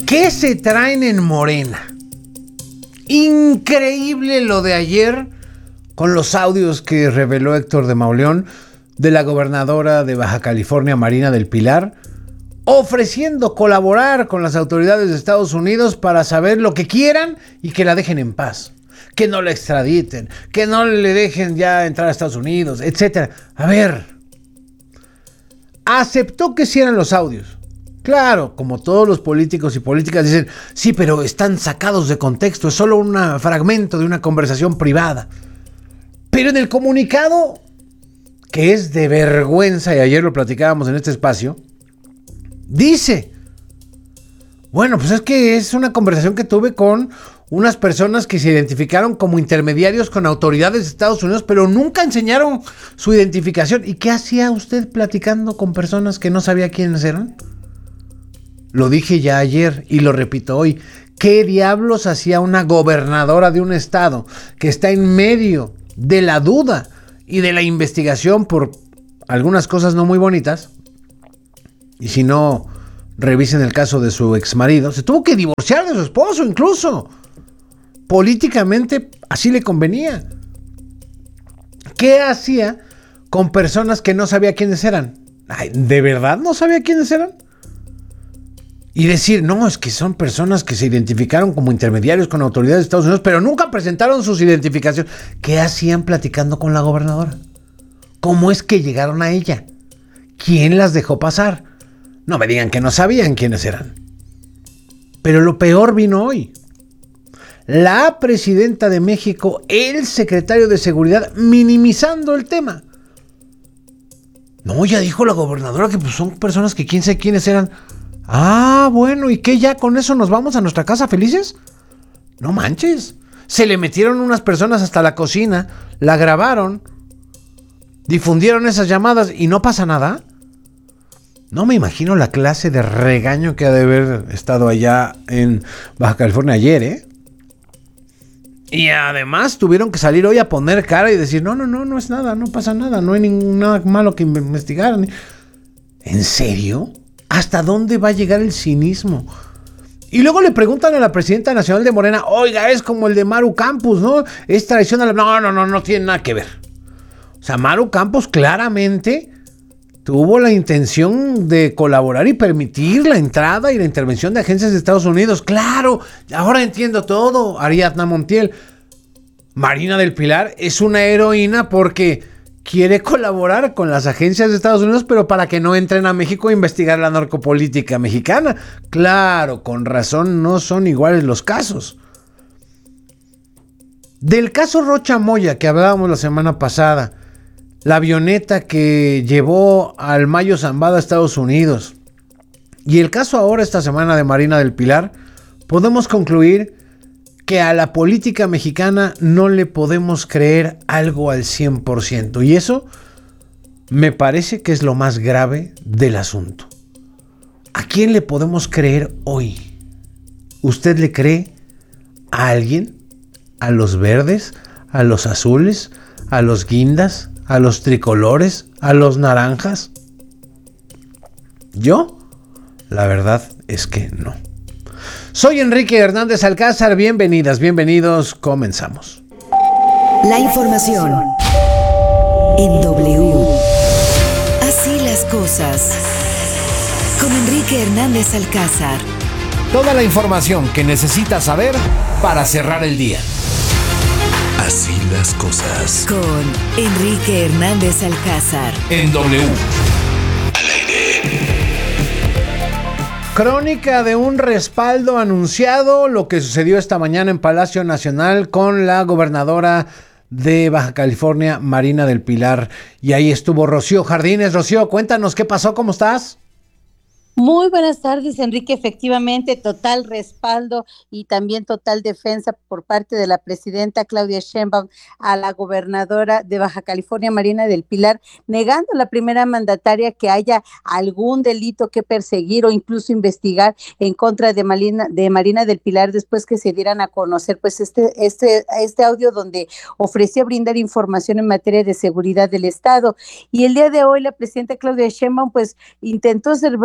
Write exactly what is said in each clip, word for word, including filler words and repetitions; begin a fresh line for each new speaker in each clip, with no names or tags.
¿Qué se traen en Morena? Increíble lo de ayer con los audios que reveló Héctor de Mauleón de la gobernadora de Baja California, Marina del Pilar, ofreciendo colaborar con las autoridades de Estados Unidos para saber lo que quieran y que la dejen en paz, que no la extraditen, que no le dejen ya entrar a Estados Unidos, etcétera. A ver, aceptó que hicieran los audios. Claro, como todos los políticos y políticas dicen, sí, pero están sacados de contexto, es solo un fragmento de una conversación privada. Pero en el comunicado, que es de vergüenza, y ayer lo platicábamos en este espacio, dice, bueno, pues es que es una conversación que tuve con unas personas que se identificaron como intermediarios con autoridades de Estados Unidos, pero nunca enseñaron su identificación. ¿Y qué hacía usted platicando con personas que no sabía quiénes eran? Lo dije ya ayer y lo repito hoy. ¿Qué diablos hacía una gobernadora de un estado que está en medio de la duda y de la investigación por algunas cosas no muy bonitas? Y si no, revisen el caso de su exmarido. Se tuvo que divorciar de su esposo incluso. Políticamente así le convenía. ¿Qué hacía con personas que no sabía quiénes eran? Ay, ¿de verdad no sabía quiénes eran? Y decir, no, es que son personas que se identificaron como intermediarios con autoridades de Estados Unidos, pero nunca presentaron sus identificaciones. ¿Qué hacían platicando con la gobernadora? ¿Cómo es que llegaron a ella? ¿Quién las dejó pasar? No me digan que no sabían quiénes eran. Pero lo peor vino hoy. La presidenta de México, el secretario de Seguridad, minimizando el tema. No, ya dijo la gobernadora que pues, son personas que quién sabe quiénes eran. Ah, bueno, ¿y qué? ¿Ya con eso nos vamos a nuestra casa felices? No manches. Se le metieron unas personas hasta la cocina, la grabaron, difundieron esas llamadas y no pasa nada. No me imagino la clase de regaño que ha de haber estado allá en Baja California ayer, ¿eh? Y además tuvieron que salir hoy a poner cara y decir, no, no, no, no es nada, no pasa nada, no hay ningún nada malo que investigar. ¿En serio? ¿Hasta dónde va a llegar el cinismo? Y luego le preguntan a la presidenta nacional de Morena, oiga, es como el de Maru Campos, ¿no? Es traición a la... No, no, no, no tiene nada que ver. O sea, Maru Campos claramente tuvo la intención de colaborar y permitir la entrada y la intervención de agencias de Estados Unidos. Claro, ahora entiendo todo, Ariadna Montiel. Marina del Pilar es una heroína porque quiere colaborar con las agencias de Estados Unidos, pero para que no entren a México a investigar la narcopolítica mexicana. Claro, con razón no son iguales los casos. Del caso Rocha Moya que hablábamos la semana pasada, la avioneta que llevó al Mayo Zambada a Estados Unidos, y el caso ahora esta semana de Marina del Pilar, podemos concluir que a la política mexicana no le podemos creer algo al cien por ciento. Y eso me parece que es lo más grave del asunto. ¿A quién le podemos creer hoy? ¿Usted le cree a alguien? ¿A los verdes? ¿A los azules? ¿A los guindas? ¿A los tricolores? ¿A los naranjas? Yo, la verdad es que no. Soy Enrique Hernández Alcázar, bienvenidas, bienvenidos, comenzamos.
La información en W. Así las cosas. Con Enrique Hernández Alcázar.
Toda la información que necesitas saber para cerrar el día.
Así las cosas.
Con Enrique Hernández Alcázar.
En W.
Crónica de un respaldo anunciado, lo que sucedió esta mañana en Palacio Nacional con la gobernadora de Baja California, Marina del Pilar. Y ahí estuvo Rocío Jardines. Rocío, cuéntanos qué pasó, ¿cómo estás?
Muy buenas tardes, Enrique. Efectivamente, total respaldo y también total defensa por parte de la presidenta Claudia Sheinbaum a la gobernadora de Baja California, Marina del Pilar, negando a la primera mandataria que haya algún delito que perseguir o incluso investigar en contra de Marina, de Marina del Pilar después que se dieran a conocer pues este, este, este audio donde ofrecía brindar información en materia de seguridad del Estado. Y el día de hoy la presidenta Claudia Sheinbaum pues intentó ser breve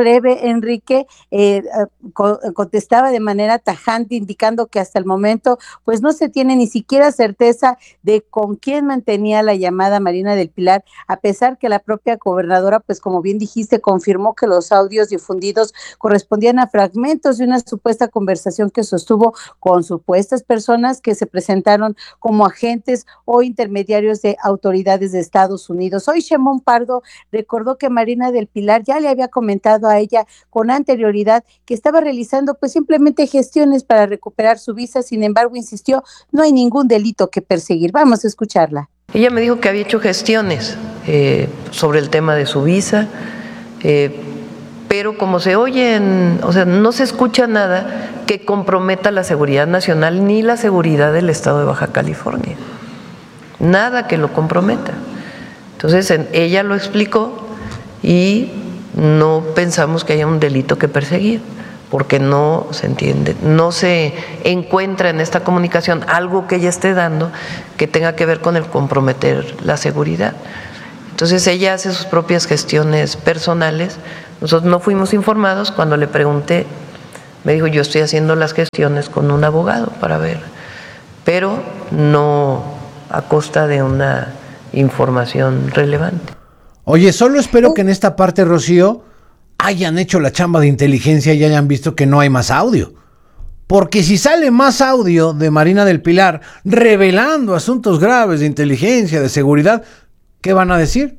Enrique eh, co- contestaba de manera tajante, indicando que hasta el momento pues no se tiene ni siquiera certeza de con quién mantenía la llamada Marina del Pilar, a pesar que la propia gobernadora, pues como bien dijiste, confirmó que los audios difundidos correspondían a fragmentos de una supuesta conversación que sostuvo con supuestas personas que se presentaron como agentes o intermediarios de autoridades de Estados Unidos. Hoy Sheinbaum Pardo recordó que Marina del Pilar ya le había comentado a ella con anterioridad que estaba realizando pues simplemente gestiones para recuperar su visa. Sin embargo, insistió, no hay ningún delito que perseguir. Vamos a escucharla.
Ella me dijo que había hecho gestiones eh, sobre el tema de su visa, eh, pero como se oye, en, o sea, no se escucha nada que comprometa la seguridad nacional ni la seguridad del estado de Baja California. Nada que lo comprometa. Entonces, en, ella lo explicó y no pensamos que haya un delito que perseguir, porque no se entiende, no se encuentra en esta comunicación algo que ella esté dando que tenga que ver con el comprometer la seguridad. Entonces ella hace sus propias gestiones personales. Nosotros no fuimos informados. Cuando le pregunté, me dijo, yo estoy haciendo las gestiones con un abogado para ver, pero no a costa de una información relevante.
Oye, solo espero que en esta parte, Rocío, hayan hecho la chamba de inteligencia y hayan visto que no hay más audio. Porque si sale más audio de Marina del Pilar revelando asuntos graves de inteligencia, de seguridad, ¿qué van a decir?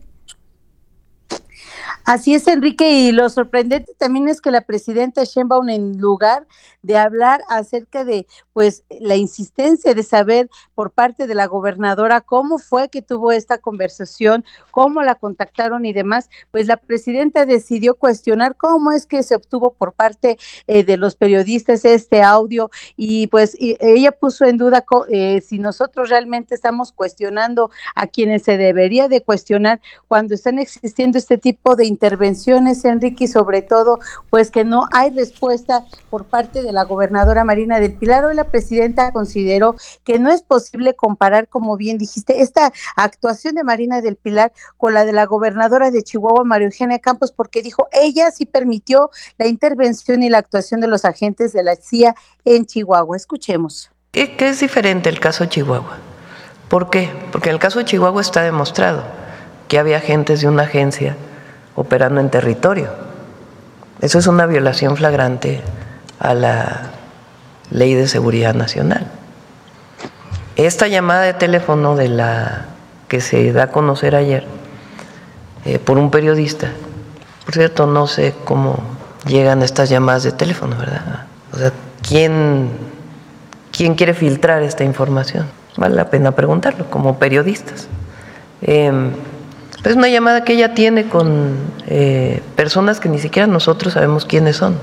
Así es, Enrique, y lo sorprendente también es que la presidenta Sheinbaum, en lugar de hablar acerca de pues la insistencia de saber por parte de la gobernadora cómo fue que tuvo esta conversación, cómo la contactaron y demás, pues la presidenta decidió cuestionar cómo es que se obtuvo por parte eh, de los periodistas este audio, y pues y ella puso en duda eh, si nosotros realmente estamos cuestionando a quienes se debería de cuestionar cuando están existiendo este tipo de intervenciones, Enrique, y sobre todo pues que no hay respuesta por parte de la gobernadora Marina del Pilar. Hoy la presidenta consideró que no es posible comparar, como bien dijiste, esta actuación de Marina del Pilar con la de la gobernadora de Chihuahua, María Eugenia Campos, porque dijo, ella sí permitió la intervención y la actuación de los agentes de la C I A en Chihuahua. Escuchemos.
¿Qué, qué es diferente el caso de Chihuahua? ¿Por qué? Porque en el caso de Chihuahua está demostrado que había agentes de una agencia operando en territorio. Eso es una violación flagrante a la Ley de Seguridad Nacional. Esta llamada de teléfono de la que se da a conocer ayer eh, por un periodista, por cierto, no sé cómo llegan estas llamadas de teléfono, ¿verdad? O sea, ¿quién, quién quiere filtrar esta información? Vale la pena preguntarlo como periodistas. Eh, Es una llamada que ella tiene con eh, personas que ni siquiera nosotros sabemos quiénes son.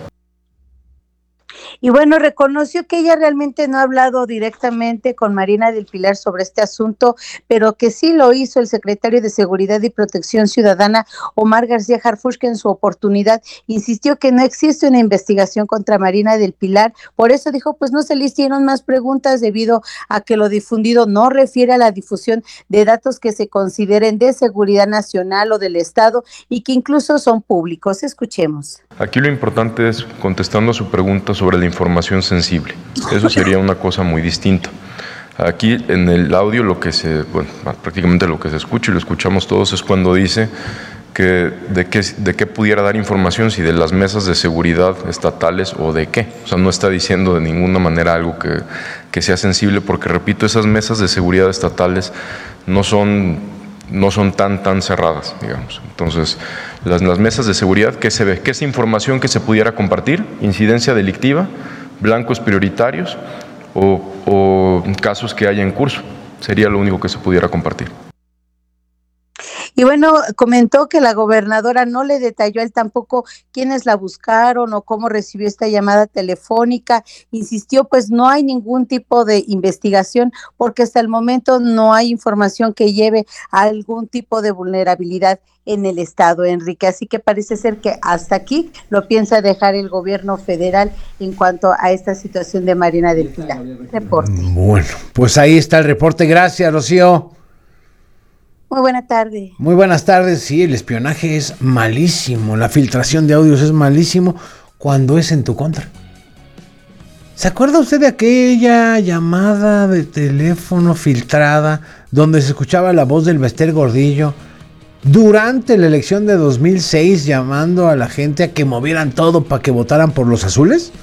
Y bueno, reconoció que ella realmente no ha hablado directamente con Marina del Pilar sobre este asunto, pero que sí lo hizo el secretario de Seguridad y Protección Ciudadana, Omar García Harfuch, que en su oportunidad insistió que no existe una investigación contra Marina del Pilar. Por eso dijo, pues no se le hicieron más preguntas debido a que lo difundido no refiere a la difusión de datos que se consideren de seguridad nacional o del Estado y que incluso son públicos. Escuchemos.
Aquí lo importante es, contestando a su pregunta sobre la información sensible, eso sería una cosa muy distinta. Aquí en el audio lo que se, bueno, prácticamente lo que se escucha y lo escuchamos todos es cuando dice que de qué, de qué pudiera dar información, si de las mesas de seguridad estatales o de qué. O sea, no está diciendo de ninguna manera algo que, que sea sensible, porque repito, esas mesas de seguridad estatales no son, no son tan, tan cerradas, digamos. Entonces, las, las mesas de seguridad, ¿qué se ve? ¿Qué es información que se pudiera compartir? Incidencia delictiva, blancos prioritarios o, o casos que haya en curso. Sería lo único que se pudiera compartir.
Y bueno, comentó que la gobernadora no le detalló a él tampoco quiénes la buscaron o cómo recibió esta llamada telefónica. Insistió, pues no hay ningún tipo de investigación porque hasta el momento no hay información que lleve a algún tipo de vulnerabilidad en el estado, Enrique. Así que parece ser que hasta aquí lo piensa dejar el gobierno federal en cuanto a esta situación de Marina del Pilar. Reporte.
Bueno, pues ahí está el reporte. Gracias, Rocío.
Muy buena tarde.
Muy buenas tardes. Sí, el espionaje es malísimo. La filtración de audios es malísimo cuando es en tu contra. ¿Se acuerda usted de aquella llamada de teléfono filtrada donde se escuchaba la voz del Bester Gordillo durante la elección de dos mil seis llamando a la gente a que movieran todo para que votaran por los azules?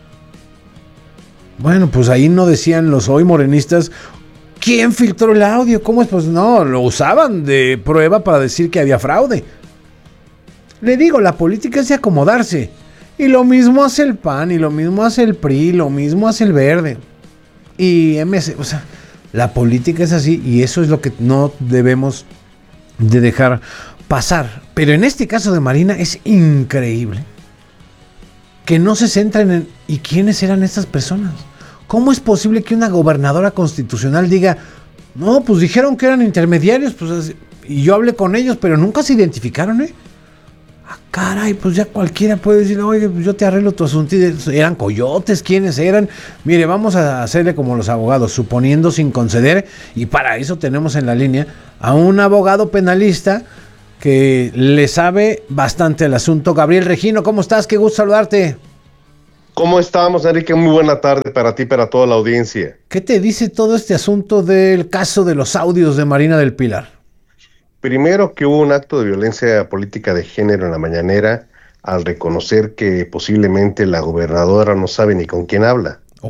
Bueno, pues ahí no decían los hoy morenistas ¿quién filtró el audio? ¿Cómo es? Pues no, lo usaban de prueba para decir que había fraude. Le digo, la política es de acomodarse. Y lo mismo hace el P A N, y lo mismo hace el P R I, lo mismo hace el Verde. Y M C, o sea, la política es así y eso es lo que no debemos de dejar pasar. Pero en este caso de Marina es increíble que no se centren en ¿y quiénes eran estas personas? ¿Cómo es posible que una gobernadora constitucional diga, no, pues dijeron que eran intermediarios, pues y yo hablé con ellos, pero nunca se identificaron, ¿eh? Ah, caray, pues ya cualquiera puede decir, oye, pues yo te arreglo tu asunto. ¿Eran coyotes? ¿Quiénes eran? Mire, vamos a hacerle como los abogados, suponiendo sin conceder, y para eso tenemos en la línea a un abogado penalista que le sabe bastante el asunto. Gabriel Regino, ¿cómo estás? Qué gusto saludarte.
¿Cómo estamos, Enrique? Muy buena tarde para ti y para toda la audiencia.
¿Qué te dice todo este asunto del caso de los audios de Marina del Pilar?
Primero, que hubo un acto de violencia política de género en la mañanera al reconocer que posiblemente la gobernadora no sabe ni con quién habla. Oh.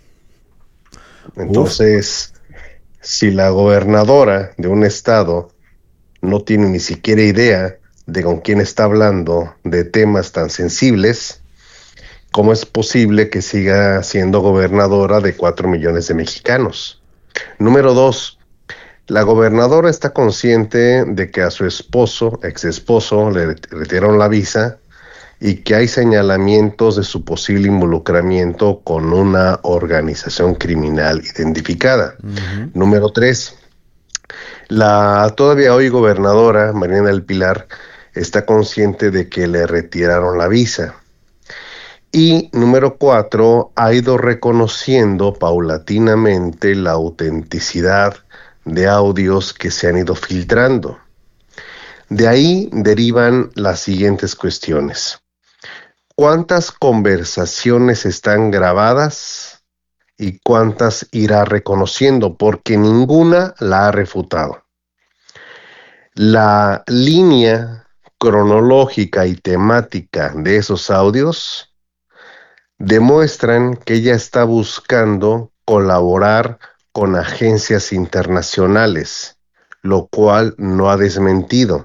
Entonces, Uf. si la gobernadora de un estado no tiene ni siquiera idea de con quién está hablando de temas tan sensibles, ¿cómo es posible que siga siendo gobernadora de cuatro millones de mexicanos? Número dos, la gobernadora está consciente de que a su esposo, ex esposo, le retiraron la visa y que hay señalamientos de su posible involucramiento con una organización criminal identificada. Uh-huh. Número tres, la todavía hoy gobernadora, Marina del Pilar, está consciente de que le retiraron la visa. Y número cuatro, ha ido reconociendo paulatinamente la autenticidad de audios que se han ido filtrando. De ahí derivan las siguientes cuestiones. ¿Cuántas conversaciones están grabadas y cuántas irá reconociendo? Porque ninguna la ha refutado. La línea cronológica y temática de esos audios demuestran que ella está buscando colaborar con agencias internacionales, lo cual no ha desmentido.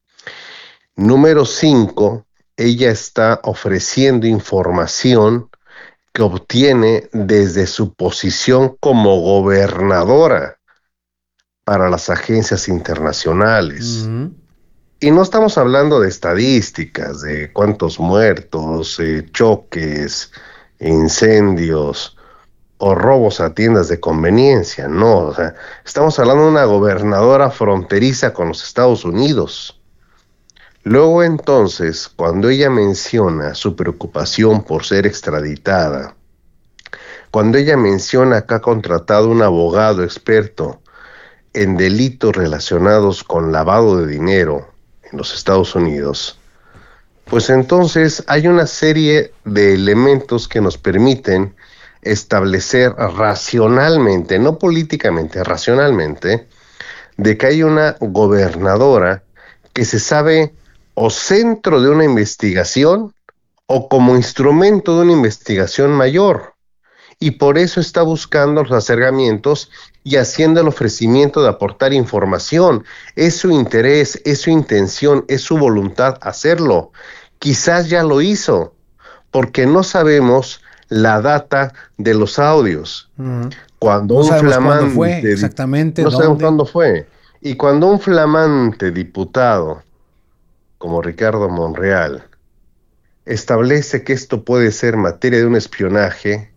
Número cinco, ella está ofreciendo información que obtiene desde su posición como gobernadora para las agencias internacionales. Uh-huh. Y no estamos hablando de estadísticas, de cuántos muertos, eh, choques, incendios o robos a tiendas de conveniencia, no, o sea, estamos hablando de una gobernadora fronteriza con los Estados Unidos. Luego entonces, cuando ella menciona su preocupación por ser extraditada, cuando ella menciona que ha contratado un abogado experto en delitos relacionados con lavado de dinero en los Estados Unidos, pues entonces hay una serie de elementos que nos permiten establecer racionalmente, no políticamente, racionalmente, de que hay una gobernadora que se sabe o centro de una investigación o como instrumento de una investigación mayor, y por eso está buscando los acercamientos y haciendo el ofrecimiento de aportar información. Es su interés, es su intención, es su voluntad hacerlo. Quizás ya lo hizo, porque no sabemos la data de los audios. Uh-huh. Cuando
no
un flamante
fue, exactamente,
no
¿dónde?
sabemos cuándo fue. Y cuando un flamante diputado como Ricardo Monreal establece que esto puede ser materia de un espionaje,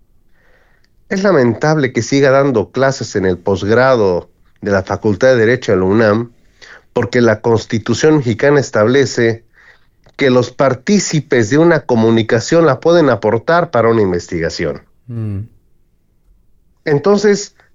es lamentable que siga dando clases en el posgrado de la Facultad de Derecho de la UNAM, porque la Constitución mexicana establece que los partícipes de una comunicación la pueden aportar para una investigación. Mm. Entonces,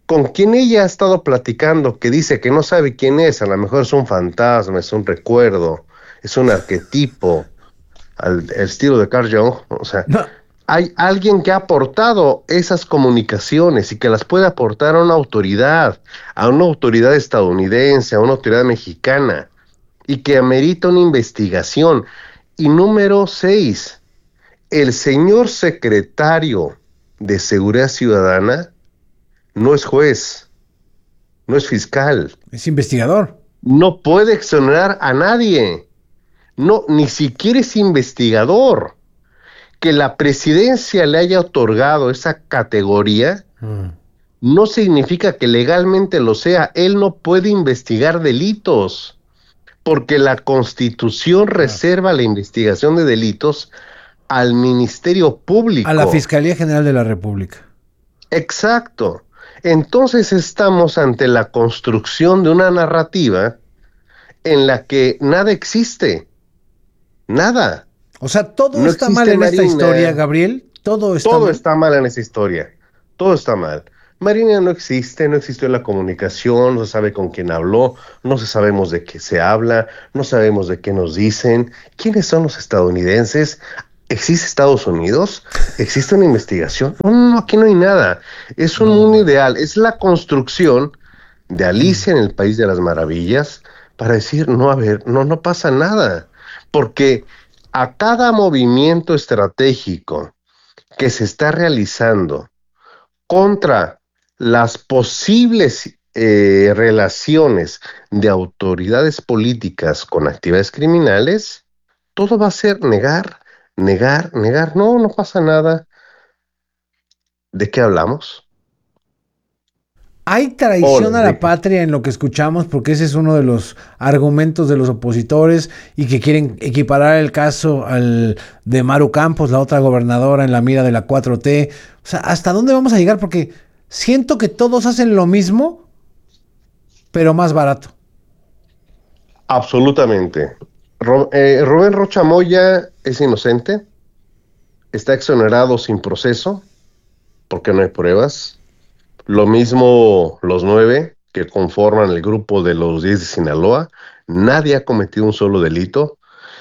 con quien ella ha estado platicando, que dice que no sabe quién es, a lo mejor es un fantasma, es un recuerdo, es un arquetipo, al, al estilo de Carl Jung, o sea, no. Hay alguien que ha aportado esas comunicaciones y que las puede aportar a una autoridad, a una autoridad estadounidense, a una autoridad mexicana, y que amerita una investigación. Y número seis, el señor secretario de Seguridad Ciudadana no es juez, no es fiscal.
Es investigador.
No puede exonerar a nadie. No, ni siquiera es investigador. Que la presidencia le haya otorgado esa categoría mm. no significa que legalmente lo sea. Él no puede investigar delitos, porque la Constitución reserva la investigación de delitos al Ministerio Público.
A la Fiscalía General de la República.
Exacto. Entonces estamos ante la construcción de una narrativa en la que nada existe. Nada.
O sea, todo no está mal en Marina. Esta historia, Gabriel. Todo está
todo
mal.
está mal en esa historia. Todo está mal. Marina no existe, no existió en la comunicación, no se sabe con quién habló, no se sabemos de qué se habla, no sabemos de qué nos dicen. ¿Quiénes son los estadounidenses? ¿Existe Estados Unidos? ¿Existe una investigación? No, no, aquí no hay nada. Es un no. mundo ideal. Es la construcción de Alicia en el País de las Maravillas para decir, no, a ver, no, no pasa nada. Porque a cada movimiento estratégico que se está realizando contra las posibles eh, relaciones de autoridades políticas con actividades criminales, todo va a ser negar, negar, negar. No, no pasa nada. ¿De qué hablamos?
¿Hay traición a la patria en lo que escuchamos? Porque ese es uno de los argumentos de los opositores y que quieren equiparar el caso al de Maru Campos, la otra gobernadora en la mira de la cuatro T. O sea, ¿hasta dónde vamos a llegar? Porque siento que todos hacen lo mismo, pero más barato.
Absolutamente. Ro- eh, Rubén Rocha Moya es inocente, está exonerado sin proceso, porque no hay pruebas. Lo mismo los nueve que conforman el grupo de los diez de Sinaloa. Nadie ha cometido un solo delito.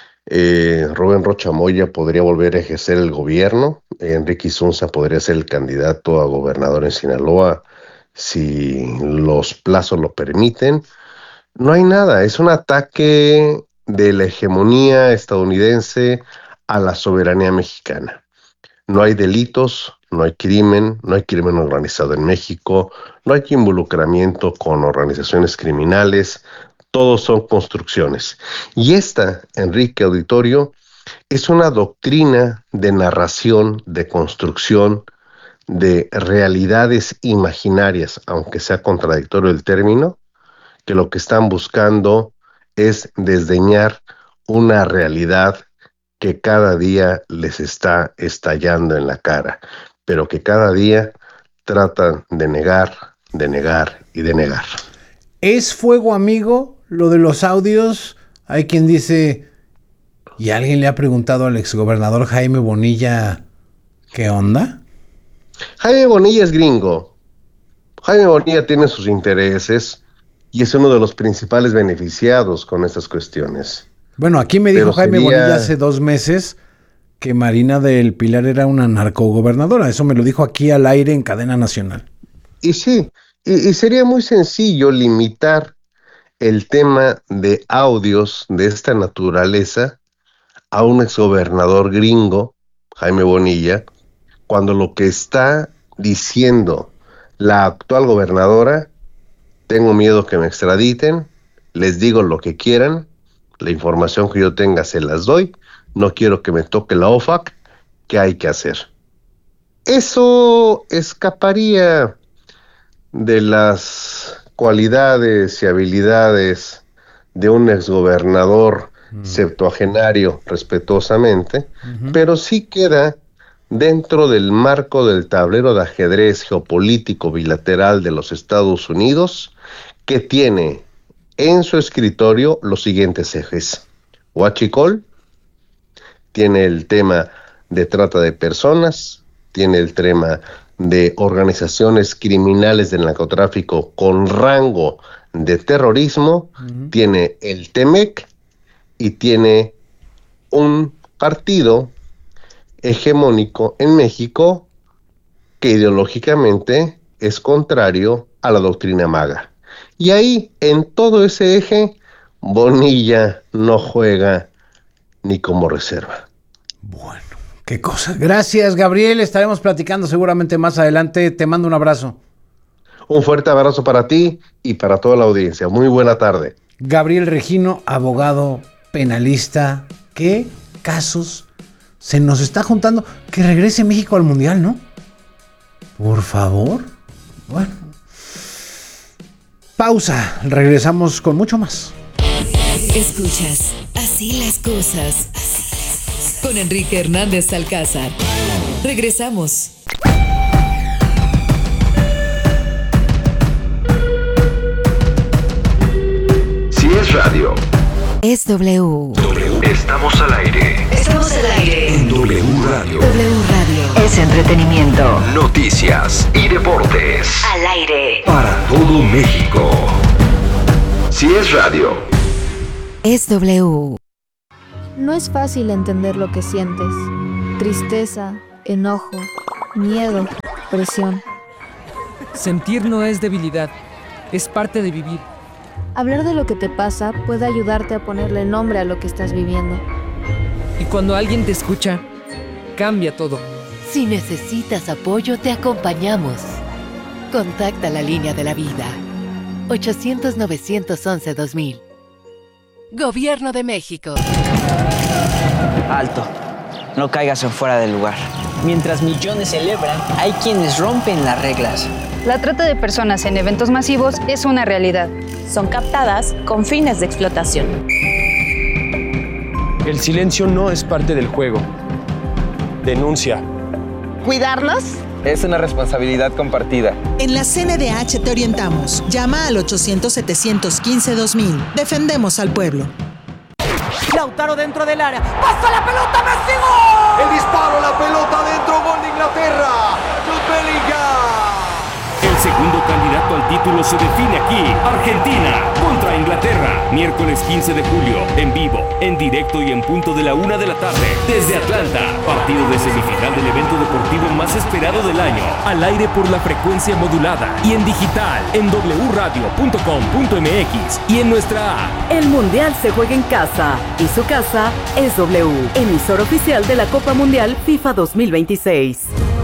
Eh, Rubén Rocha Moya podría volver a ejercer el gobierno. Enrique Isunza podría ser el candidato a gobernador en Sinaloa si los plazos lo permiten. No hay nada. Es un ataque de la hegemonía estadounidense a la soberanía mexicana. No hay delitos, no hay crimen, no hay crimen organizado en México, no hay involucramiento con organizaciones criminales, todos son construcciones. Y esta, Enrique Auditorio, es una doctrina de narración, de construcción, de realidades imaginarias, aunque sea contradictorio el término, que lo que están buscando es desdeñar una realidad que cada día les está estallando en la cara, pero que cada día tratan de negar, de negar y de negar.
¿Es fuego amigo lo de los audios? Hay quien dice, ¿y alguien le ha preguntado al exgobernador Jaime Bonilla qué onda?
Jaime Bonilla es gringo. Jaime Bonilla tiene sus intereses y es uno de los principales beneficiados con estas cuestiones.
Bueno, aquí me dijo Pero Jaime sería... Bonilla hace dos meses que Marina del Pilar era una narcogobernadora. Eso me lo dijo aquí al aire en cadena nacional.
Y sí, y, y sería muy sencillo limitar el tema de audios de esta naturaleza a un exgobernador gringo, Jaime Bonilla, cuando lo que está diciendo la actual gobernadora, tengo miedo que me extraditen, les digo lo que quieran, la información que yo tenga se las doy, no quiero que me toque la O F A C, ¿qué hay que hacer? Eso escaparía de las cualidades y habilidades de un exgobernador mm. septuagenario, respetuosamente, uh-huh. pero sí queda dentro del marco del tablero de ajedrez geopolítico bilateral de los Estados Unidos, que tiene en su escritorio los siguientes ejes. Huachicol tiene el tema de trata de personas, tiene el tema de organizaciones criminales del narcotráfico con rango de terrorismo, uh-huh. tiene el Temec y tiene un partido hegemónico en México que ideológicamente es contrario a la doctrina maga. Y ahí, en todo ese eje, Bonilla no juega ni como reserva.
Bueno, qué cosa. Gracias, Gabriel. Estaremos platicando seguramente más adelante. Te mando un abrazo.
Un fuerte abrazo para ti y para toda la audiencia. Muy buena tarde.
Gabriel Regino, abogado penalista. ¿Qué casos se nos está juntando? Que regrese México al Mundial, ¿no? Por favor. Bueno. Pausa. Regresamos con mucho más.
Escuchas Así las cosas con Enrique Hernández Alcázar. Regresamos.
Si es radio,
es W.
W. Estamos al aire.
Estamos al aire.
En W Radio.
W Radio. Es entretenimiento.
Noticias y deportes.
Al aire.
Para todo México. Si es radio,
es W.
No es fácil entender lo que sientes. Tristeza, enojo, miedo, presión.
Sentir no es debilidad, es parte de vivir.
Hablar de lo que te pasa puede ayudarte a ponerle nombre a lo que estás viviendo.
Y cuando alguien te escucha, cambia todo.
Si necesitas apoyo, te acompañamos. Contacta la línea de la vida. ochocientos, novecientos once, dos mil. Gobierno de México.
Alto. No caigas en fuera del lugar. Mientras millones celebran, hay quienes rompen las reglas.
La trata de personas en eventos masivos es una realidad.
Son captadas con fines de explotación.
El silencio no es parte del juego. Denuncia.
¿Cuidarnos?
Es una responsabilidad compartida.
En la C N D H te orientamos. Llama al ochocientos, setecientos quince, dos mil. Defendemos al pueblo.
Lautaro dentro del área. ¡Pasa la pelota, Messi! ¡Gol!
El disparo, la pelota dentro, gol de Inglaterra. Jude Bellingham.
El segundo candidato al título se define aquí. Argentina contra Inglaterra. Miércoles quince de julio, en vivo, en directo y en punto de la una de la tarde. Desde Atlanta, partido de semifinal del evento deportivo más esperado del año. Al aire por la frecuencia modulada y en digital, en doble u radio punto com punto m x y en nuestra app.
El Mundial se juega en casa y su casa es W, emisor oficial de la Copa Mundial FIFA dos mil veintiséis.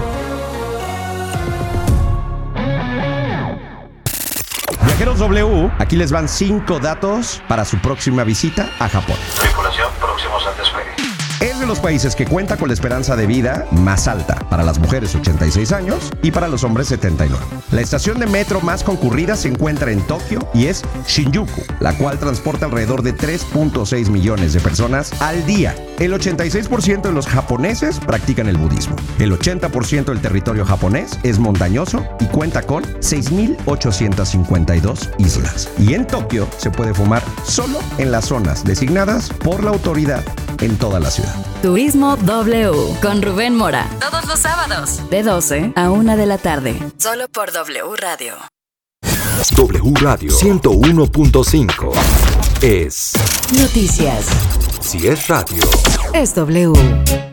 Viajeros W, aquí les van cinco datos para su próxima visita a Japón.
Tripulación, próximos al despegue.
Es de los países que cuenta con la esperanza de vida más alta. Para las mujeres ochenta y seis años y para los hombres setenta y nueve. La estación de metro más concurrida se encuentra en Tokio y es Shinjuku, la cual transporta alrededor de tres punto seis millones de personas al día. El ochenta y seis por ciento de los japoneses practican el budismo. El ochenta por ciento del territorio japonés es montañoso y cuenta con seis mil ochocientas cincuenta y dos islas. Y en Tokio se puede fumar solo en las zonas designadas por la autoridad en toda la ciudad.
Turismo W con Rubén Mora.
Todos los sábados.
De doce a una de la tarde.
Solo por W Radio.
W Radio ciento uno punto cinco es
Noticias.
Si es radio,
es W.